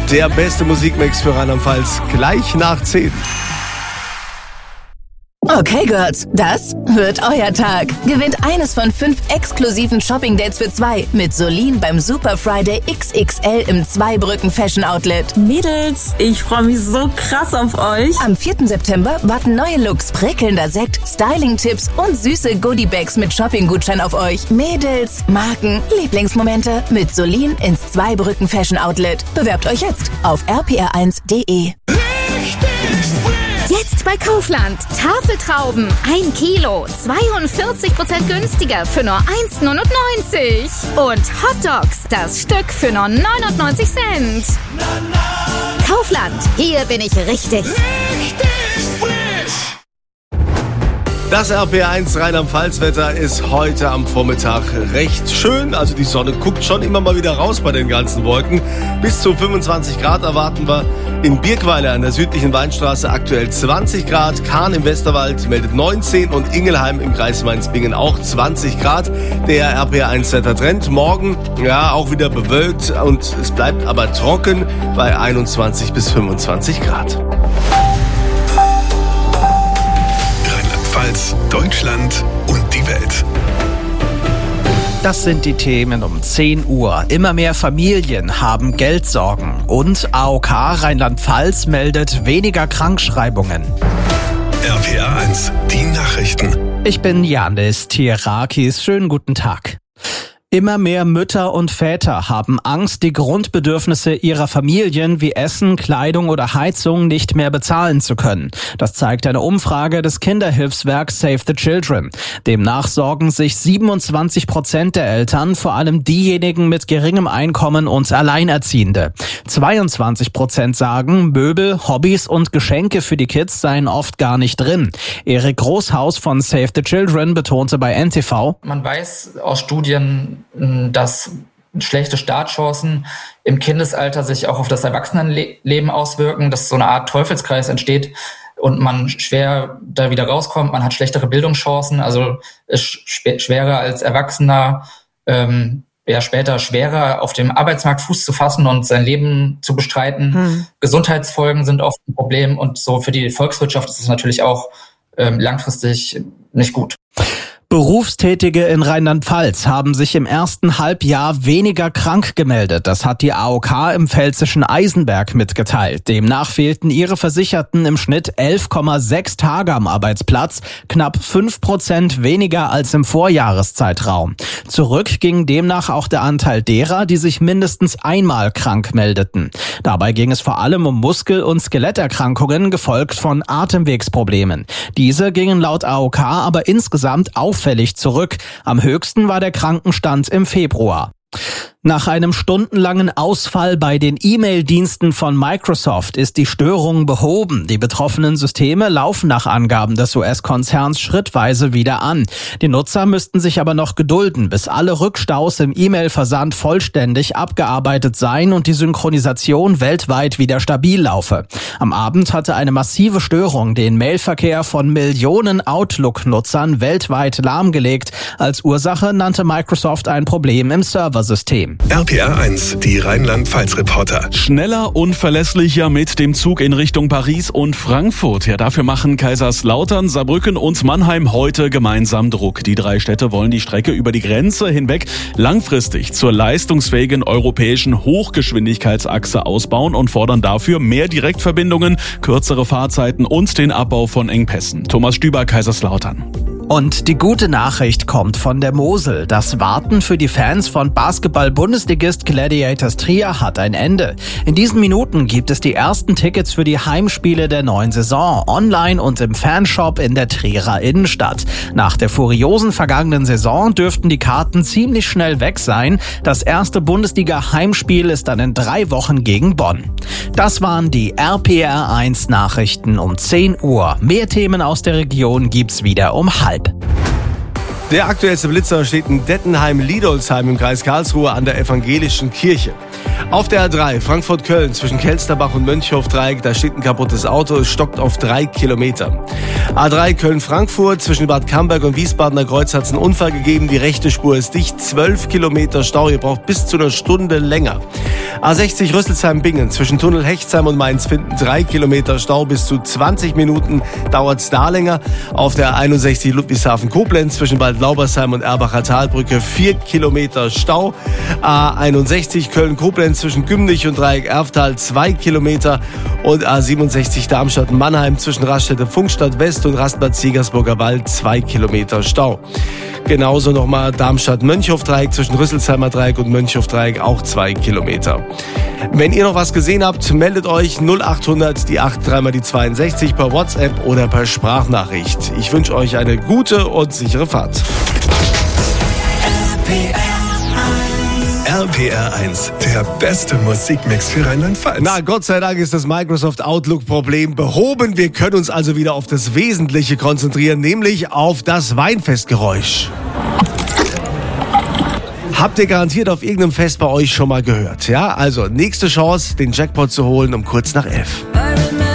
Der beste Musikmix für Rheinland-Pfalz gleich nach 10. Okay, Girls, das wird euer Tag. Gewinnt eines von 5 exklusiven Shopping-Dates für 2 mit Solin beim Super Friday XXL im Zweibrücken Fashion Outlet. Mädels, ich freue mich so krass auf euch. Am 4. September warten neue Looks, prickelnder Sekt, Styling-Tipps und süße Goodie-Bags mit Shopping-Gutschein auf euch. Mädels, Marken, Lieblingsmomente mit Solin ins Zweibrücken Fashion Outlet. Bewerbt euch jetzt auf rpr1.de. Jetzt bei Kaufland. Tafeltrauben 1 Kilo, 42% günstiger für nur 1,99. Und Hotdogs, das Stück für nur 99 Cent. Kaufland, hier bin ich richtig. Das RPR1 Rheinland-Pfalz-Wetter ist heute am Vormittag recht schön. Also die Sonne guckt schon immer mal wieder raus bei den ganzen Wolken. Bis zu 25 Grad erwarten wir. In Birkweiler an der südlichen Weinstraße aktuell 20 Grad. Kahn im Westerwald meldet 19 und Ingelheim im Kreis Mainz-Bingen auch 20 Grad. Der RPR1-Wettertrend morgen auch wieder bewölkt und es bleibt aber trocken bei 21 bis 25 Grad. Deutschland und die Welt. Das sind die Themen um 10 Uhr. Immer mehr Familien haben Geldsorgen. Und AOK Rheinland-Pfalz meldet weniger Krankschreibungen. RPR1, die Nachrichten. Ich bin Janis Tierakis. Schönen guten Tag. Immer mehr Mütter und Väter haben Angst, die Grundbedürfnisse ihrer Familien wie Essen, Kleidung oder Heizung nicht mehr bezahlen zu können. Das zeigt eine Umfrage des Kinderhilfswerks Save the Children. Demnach sorgen sich 27% der Eltern, vor allem diejenigen mit geringem Einkommen und Alleinerziehende. 22% sagen, Möbel, Hobbys und Geschenke für die Kids seien oft gar nicht drin. Erik Großhaus von Save the Children betonte bei NTV: Man weiß aus Studien, dass schlechte Startchancen im Kindesalter sich auch auf das Erwachsenenleben auswirken, dass so eine Art Teufelskreis entsteht und man schwer da wieder rauskommt. Man hat schlechtere Bildungschancen, also ist schwerer als Erwachsener, später schwerer auf dem Arbeitsmarkt Fuß zu fassen und sein Leben zu bestreiten. Gesundheitsfolgen sind oft ein Problem und so für die Volkswirtschaft ist es natürlich auch langfristig nicht gut. Berufstätige in Rheinland-Pfalz haben sich im ersten Halbjahr weniger krank gemeldet. Das hat die AOK im pfälzischen Eisenberg mitgeteilt. Demnach fehlten ihre Versicherten im Schnitt 11,6 Tage am Arbeitsplatz, knapp 5% weniger als im Vorjahreszeitraum. Zurück ging demnach auch der Anteil derer, die sich mindestens einmal krank meldeten. Dabei ging es vor allem um Muskel- und Skeletterkrankungen, gefolgt von Atemwegsproblemen. Diese gingen laut AOK aber insgesamt auffällig zurück. Am höchsten war der Krankenstand im Februar. Nach einem stundenlangen Ausfall bei den E-Mail-Diensten von Microsoft ist die Störung behoben. Die betroffenen Systeme laufen nach Angaben des US-Konzerns schrittweise wieder an. Die Nutzer müssten sich aber noch gedulden, bis alle Rückstaus im E-Mail-Versand vollständig abgearbeitet seien und die Synchronisation weltweit wieder stabil laufe. Am Abend hatte eine massive Störung den Mailverkehr von Millionen Outlook-Nutzern weltweit lahmgelegt. Als Ursache nannte Microsoft ein Problem im Serversystem. RPR1, die Rheinland-Pfalz-Reporter. Schneller und verlässlicher mit dem Zug in Richtung Paris und Frankfurt. Ja, dafür machen Kaiserslautern, Saarbrücken und Mannheim heute gemeinsam Druck. Die 3 Städte wollen die Strecke über die Grenze hinweg langfristig zur leistungsfähigen europäischen Hochgeschwindigkeitsachse ausbauen und fordern dafür mehr Direktverbindungen, kürzere Fahrzeiten und den Abbau von Engpässen. Thomas Stüber, Kaiserslautern. Und die gute Nachricht kommt von der Mosel. Das Warten für die Fans von Basketball-Bundesligist Gladiators Trier hat ein Ende. In diesen Minuten gibt es die ersten Tickets für die Heimspiele der neuen Saison, online und im Fanshop in der Trierer Innenstadt. Nach der furiosen vergangenen Saison dürften die Karten ziemlich schnell weg sein. Das erste Bundesliga-Heimspiel ist dann in 3 Wochen gegen Bonn. Das waren die RPR1 Nachrichten um 10 Uhr. Mehr Themen aus der Region gibt's wieder um 12:30. Der aktuellste Blitzer steht in Dettenheim-Liedolsheim im Kreis Karlsruhe an der evangelischen Kirche. Auf der A3 Frankfurt-Köln zwischen Kelsterbach und Mönchhof-Dreieck, da steht ein kaputtes Auto, es stockt auf 3 Kilometer. A3 Köln-Frankfurt zwischen Bad Camberg und Wiesbadener Kreuz hat es einen Unfall gegeben, die rechte Spur ist dicht, 12 Kilometer Stau, ihr braucht bis zu einer Stunde länger. A60 Rüsselsheim-Bingen zwischen Tunnel Hechtsheim und Mainz-Finden 3 Kilometer Stau, bis zu 20 Minuten dauert es da länger. Auf der 61 Ludwigshafen-Koblenz zwischen Bad Laubersheim und Erbacher Talbrücke 4 Kilometer Stau. A61 Köln-Koblenz zwischen Gümnich und Dreieck Erftal 2 Kilometer und A67 Darmstadt-Mannheim zwischen Raststätte-Funkstadt West und Rastplatz-Jägersburger Wald 2 Kilometer Stau. Genauso nochmal Darmstadt-Mönchhof-Dreieck zwischen Rüsselsheimer Dreieck und Mönchhof-Dreieck auch 2 Kilometer. Wenn ihr noch was gesehen habt, meldet euch 0800 die 8 3 mal die 62 per WhatsApp oder per Sprachnachricht. Ich wünsche euch eine gute und sichere Fahrt. RPR 1, der beste Musikmix für Rheinland-Pfalz. Na, Gott sei Dank ist das Microsoft Outlook-Problem behoben. Wir können uns also wieder auf das Wesentliche konzentrieren, nämlich auf das Weinfestgeräusch. Habt ihr garantiert auf irgendeinem Fest bei euch schon mal gehört, ja? Also, nächste Chance, den Jackpot zu holen um kurz nach 11.